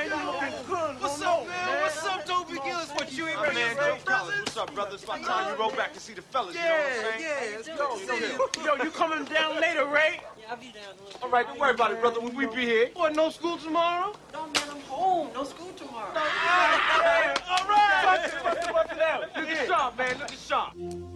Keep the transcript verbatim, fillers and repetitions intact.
man. You looking good. What's up, man? man? What's up, Dopey Gills? What, you ain't bringing your brothers? What's up, brother? It's about time you roll back and see the fellas, Yeah, you know what I'm saying? yeah, let's go. Yo, you coming down later, Ray? Yeah, I'll be down later. All right, don't worry about it, brother. When we be here. What, no school tomorrow? No, man, I'm home. No school tomorrow. All right. All right. Look at sharp, man. Look at sharp.